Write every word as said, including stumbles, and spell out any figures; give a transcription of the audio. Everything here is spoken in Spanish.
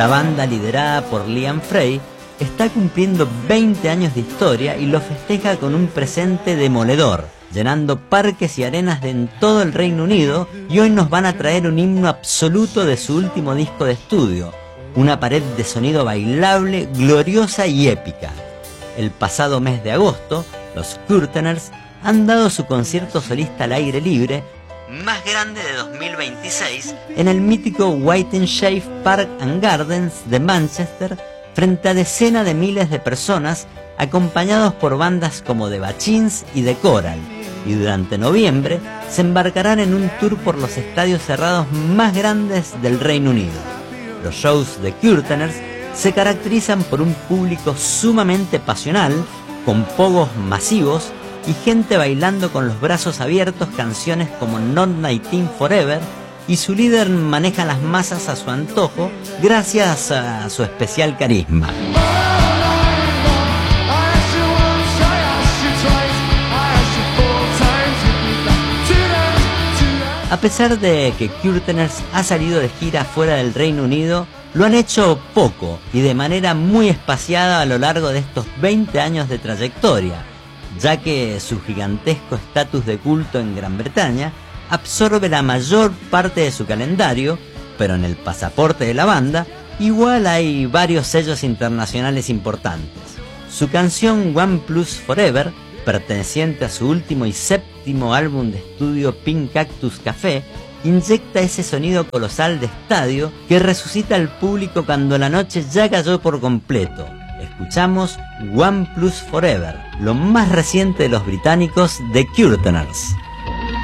La banda, liderada por Liam Fray, está cumpliendo veinte años de historia y lo festeja con un presente demoledor, llenando parques y arenas de en todo el Reino Unido, y hoy nos van a traer un himno absoluto de su último disco de estudio, una pared de sonido bailable, gloriosa y épica. El pasado mes de agosto, los Courteners han dado su concierto solista al aire libre, más grande de dos mil veintiséis, en el mítico Wythenshawe Park and Gardens de Manchester, frente a decenas de miles de personas, acompañados por bandas como The Bachins y The Coral, y durante noviembre se embarcarán en un tour por los estadios cerrados más grandes del Reino Unido. Los shows de Courteners se caracterizan por un público sumamente pasional, con pogos masivos y gente bailando con los brazos abiertos canciones como Not Nineteen Forever, y su líder maneja las masas a su antojo gracias a su especial carisma. A pesar de que Courteners ha salido de gira fuera del Reino Unido, lo han hecho poco y de manera muy espaciada a lo largo de estos veinte años de trayectoria, ya que su gigantesco estatus de culto en Gran Bretaña absorbe la mayor parte de su calendario, pero en el pasaporte de la banda igual hay varios sellos internacionales importantes. Su canción One Plus Forever, perteneciente a su último y séptimo álbum de estudio Pink Cactus Café, inyecta ese sonido colosal de estadio que resucita al público cuando la noche ya cayó por completo. Escuchamos One Plus Forever, lo más reciente de los británicos The Courteners.